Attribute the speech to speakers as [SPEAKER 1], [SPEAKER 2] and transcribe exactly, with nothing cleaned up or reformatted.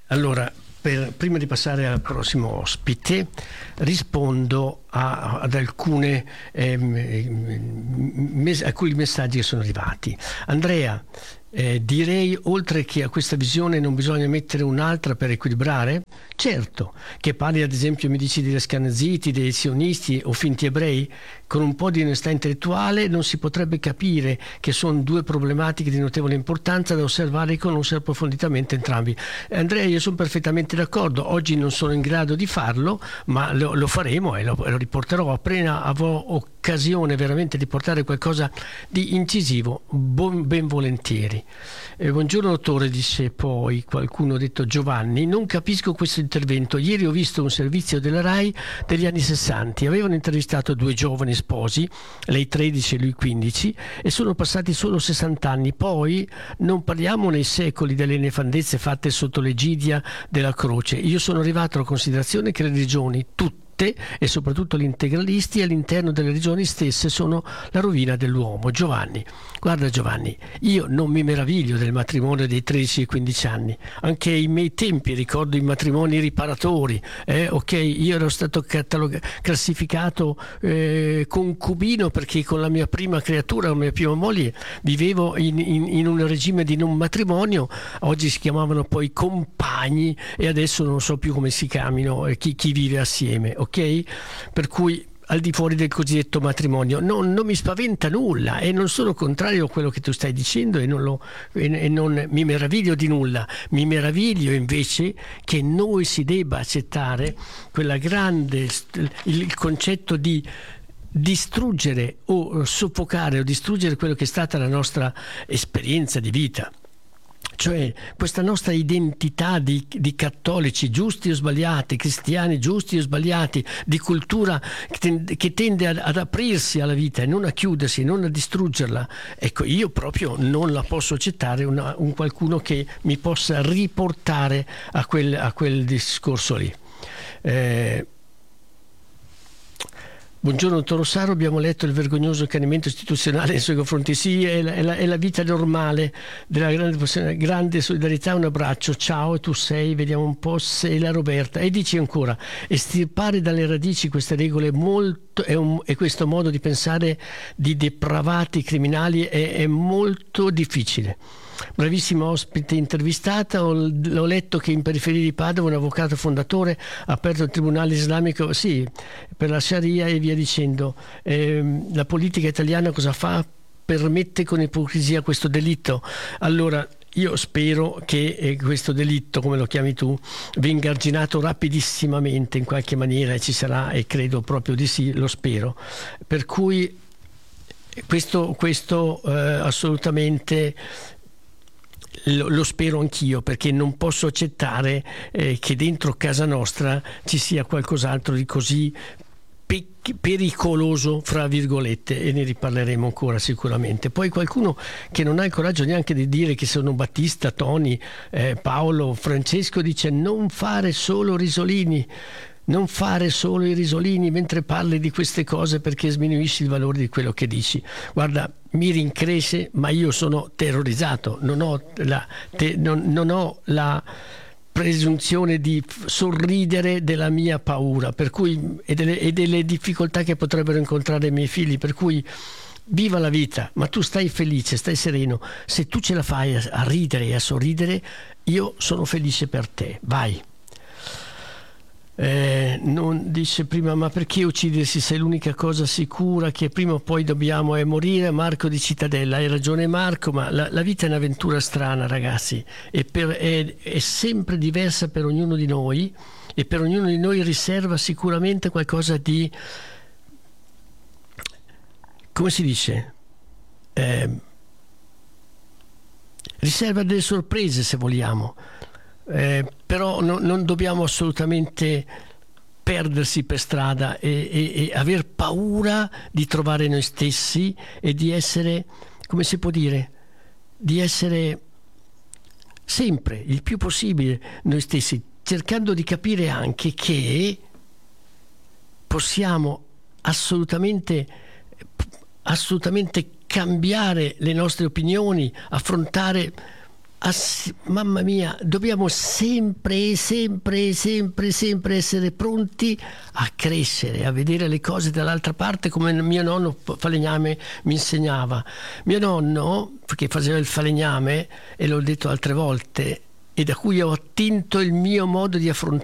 [SPEAKER 1] Allora, per, prima di passare al prossimo ospite, rispondo a, ad alcune, ehm, mes- alcuni messaggi che sono arrivati. Andrea, eh, direi, oltre che a questa visione non bisogna mettere un'altra per equilibrare? Certo, che parli ad esempio, mi dici, degli ascanaziti, dei sionisti o finti ebrei, con un po' di onestà intellettuale non si potrebbe capire che sono due problematiche di notevole importanza da osservare e conoscere approfonditamente entrambi. Andrea, io sono perfettamente d'accordo, oggi non sono in grado di farlo, ma lo, lo faremo e lo, lo riporterò appena avrò occasione veramente di portare qualcosa di incisivo, bon, ben volentieri. Eh, buongiorno dottore, disse poi qualcuno, detto Giovanni, non capisco questo intervento. Ieri ho visto un servizio della RAI degli anni sessanta, avevano intervistato due giovani sposi, lei tredici e lui quindici, e sono passati solo sessanta anni. Poi non parliamo nei secoli delle nefandezze fatte sotto l'egidia della croce. Io sono arrivato alla considerazione che le religioni, tutte e soprattutto gli integralisti all'interno delle religioni stesse, sono la rovina dell'uomo. Giovanni, guarda Giovanni, io non mi meraviglio del matrimonio dei tredici e quindici anni, anche ai miei tempi ricordo i matrimoni riparatori, eh? Ok, io ero stato catalog- classificato eh, concubino perché con la mia prima creatura, la mia prima moglie, vivevo in, in, in un regime di non matrimonio. Oggi si chiamavano poi compagni e adesso non so più come si chiamino, eh, chi, chi vive assieme. Ok? Per cui al di fuori del cosiddetto matrimonio non, non mi spaventa nulla e non sono contrario a quello che tu stai dicendo e non, lo, e, e non mi meraviglio di nulla. Mi meraviglio invece che noi si debba accettare quella grande, il, il concetto di distruggere o soffocare o distruggere quello che è stata la nostra esperienza di vita. Cioè questa nostra identità di, di cattolici giusti o sbagliati, cristiani giusti o sbagliati, di cultura che tende, che tende ad, ad aprirsi alla vita e non a chiudersi, non a distruggerla. Ecco, io proprio non la posso accettare una, un qualcuno che mi possa riportare a quel, a quel discorso lì. Eh, Buongiorno dottor Rossaro, abbiamo letto il vergognoso accanimento istituzionale nei suoi confronti. Sì, è la, è la, è la vita normale della grande, grande solidarietà. Un abbraccio, ciao, e tu sei, vediamo un po', sei la Roberta. E dici ancora, estirpare dalle radici queste regole molto, è un, e questo modo di pensare di depravati criminali è, è molto difficile. Bravissima ospite intervistata. Ho, ho letto che in periferia di Padova un avvocato fondatore ha aperto un tribunale islamico, sì, per la Sharia e via dicendo. Eh, la politica italiana cosa fa? Permette con ipocrisia questo delitto. Allora io spero che eh, questo delitto, come lo chiami tu, venga arginato rapidissimamente in qualche maniera, e ci sarà, e credo proprio di sì, lo spero. Per cui questo, questo eh, assolutamente Lo, lo spero anch'io, perché non posso accettare eh, che dentro casa nostra ci sia qualcos'altro di così pe- pericoloso, fra virgolette, e ne riparleremo ancora sicuramente. Poi qualcuno che non ha il coraggio neanche di dire che sono Battista, Toni, eh, Paolo, Francesco, dice non fare solo risolini. Non fare solo i risolini mentre parli di queste cose, perché sminuisci il valore di quello che dici. Guarda, mi rincresce, ma io sono terrorizzato, non ho la, te, non, non ho la presunzione di sorridere della mia paura, per cui, e, delle, e delle difficoltà che potrebbero incontrare i miei figli, per cui viva la vita, ma tu stai felice, stai sereno. Se tu ce la fai a, a ridere e a sorridere, io sono felice per te, vai. Eh, non dice prima, ma perché uccidersi se l'unica cosa sicura che prima o poi dobbiamo è morire? Marco di Cittadella, hai ragione Marco, ma la, la vita è un'avventura strana, ragazzi, e per, è, è sempre diversa per ognuno di noi, e per ognuno di noi riserva sicuramente qualcosa di, come si dice, eh, riserva delle sorprese, se vogliamo. Eh, però no, non dobbiamo assolutamente perdersi per strada e, e, e aver paura di trovare noi stessi e di essere, come si può dire, di essere sempre il più possibile noi stessi, cercando di capire anche che possiamo assolutamente assolutamente cambiare le nostre opinioni, affrontare ass- mamma mia, dobbiamo sempre, sempre, sempre, sempre essere pronti a crescere, a vedere le cose dall'altra parte, come mio nonno falegname mi insegnava. Mio nonno, che faceva il falegname, e l'ho detto altre volte, e da cui ho attinto il mio modo di affrontare